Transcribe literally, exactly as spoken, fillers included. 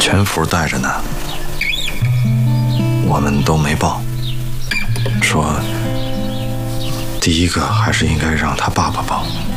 全福带着呢，我们都没报，说第一个还是应该让他爸爸报。